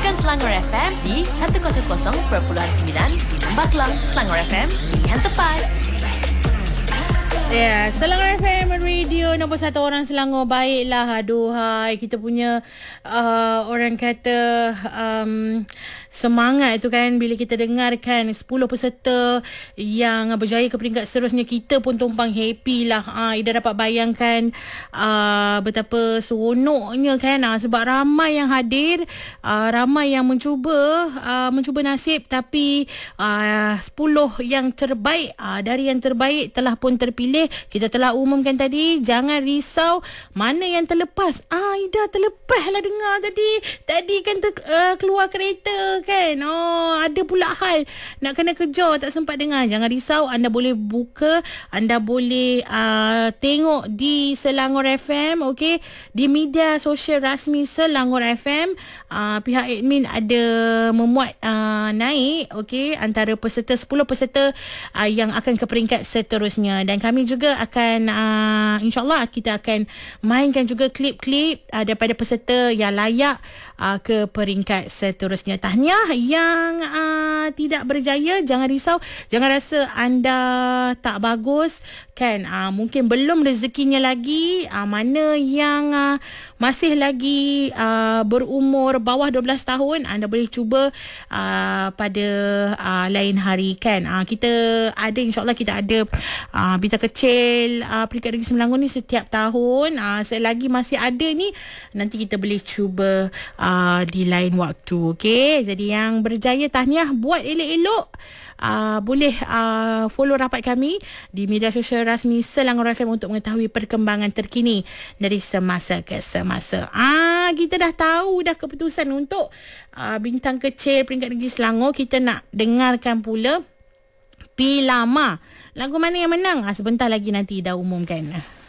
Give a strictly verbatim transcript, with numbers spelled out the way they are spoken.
Dengarkan Selangor F M di seratus perpuluhan sembilan di Lembah Kelang. Selangor F M, pilihan tepat. Ya, yeah, Selangor F M Radio nombor satu orang Selangor. Baiklah, aduhai, kita punya uh, orang kata um, semangat tu kan bila kita dengarkan sepuluh peserta yang berjaya ke peringkat seterusnya. Kita pun tumpang happy lah. uh, Ida dapat bayangkan uh, betapa seronoknya kan, uh, sebab ramai yang hadir, uh, ramai yang mencuba uh, mencuba nasib, tapi uh, sepuluh yang terbaik, uh, dari yang terbaik telah pun terpilih. Kita telah umumkan tadi. Jangan risau mana yang terlepas. Ah, Ida terlepas lah dengar tadi. Tadi kan ter, uh, keluar kereta kan. Oh, ada pula hal nak kena kejar, tak sempat dengar. Jangan risau, anda boleh buka, anda boleh uh, tengok di Selangor F M, okey, di media sosial rasmi Selangor F M. Uh, pihak admin ada memuat uh, naik, okey, antara peserta, sepuluh peserta uh, yang akan ke peringkat seterusnya. Dan kami juga akan uh, insyaAllah kita akan mainkan juga klip-klip uh, daripada peserta yang layak uh, ke peringkat seterusnya. Tahniah yang uh, tidak berjaya, jangan risau, jangan rasa anda tak bagus kan. Uh, mungkin belum rezekinya lagi. Uh, mana yang uh, masih lagi uh, berumur bawah dua belas tahun, anda boleh cuba uh, pada uh, lain hari kan. Uh, kita ada, insyaAllah kita ada uh, bintang kecil uh, peringkat negeri Selangor ni setiap tahun. Uh, selagi masih ada ni, nanti kita boleh cuba uh, di lain waktu. Okey, jadi yang berjaya, tahniah, buat elok-elok. Uh, boleh uh, follow rapat kami di media sosial rasmi Selangor F M untuk mengetahui perkembangan terkini dari semasa ke semasa. Ah, kita dah tahu dah keputusan untuk uh, bintang kecil peringkat negeri Selangor. Kita nak dengarkan pula Pilama. Lagu mana yang menang? Ah, sebentar lagi nanti dah umumkan.